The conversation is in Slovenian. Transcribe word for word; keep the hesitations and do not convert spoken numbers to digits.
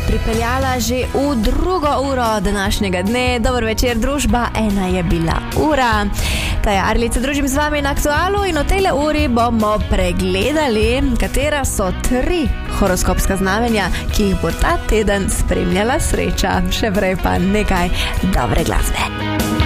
pripeljala že v drugo uro današnjega dne. Dober večer, družba, ena je bila ura. Taja Arlica, družim z vami na Aktualu in v tejle uri bomo pregledali, katera so tri horoskopska znamenja, ki jih bo ta teden spremljala sreča. Še prej pa nekaj dobre glasbe.